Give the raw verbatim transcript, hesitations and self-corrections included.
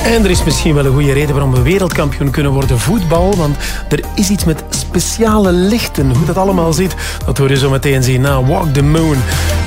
En er is misschien wel een goede reden waarom we wereldkampioen kunnen worden voetbal. Want er is iets met speciale lichten. Hoe dat allemaal zit, dat hoor je zo meteen zien na Walk the Moon.